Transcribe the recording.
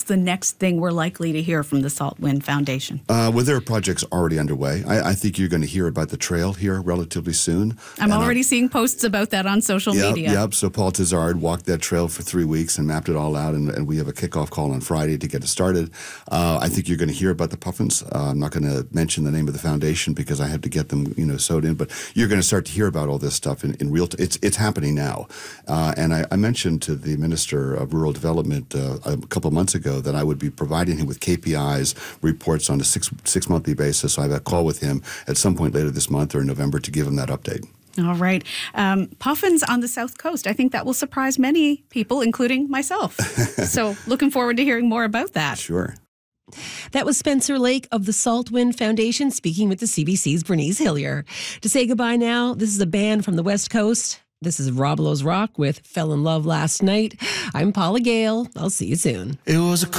the next thing we're likely to hear from the Saltwind Foundation? Well, there are projects already underway. I think you're going to hear about the trail here relatively soon. I'm already seeing posts about that on social media. Yep. So Paul Tizard walked that trail for 3 weeks and mapped it all out, and we have a kickoff call on Friday to get it started. I think you're going to hear about the puffins. I'm not going to mention the name of the foundation because I have to get them, sewed in. But you're going to start to hear about all this stuff in real time. It's happening now. And I mentioned to the Minister of Rural Development a couple of months ago that I would be providing him with KPIs, reports on a six monthly basis. So I have a call with him at some point later this month or in November to give him that update. All right. Puffins on the South Coast. I think that will surprise many people, including myself. So looking forward to hearing more about that. Sure. That was Spencer Lake of the Saltwind Foundation speaking with the CBC's Bernice Hillier. To say goodbye now, this is a band from the West Coast. This is Rob Lowe's Rock with Fell in Love Last Night. I'm Paula Gale. I'll see you soon. It was a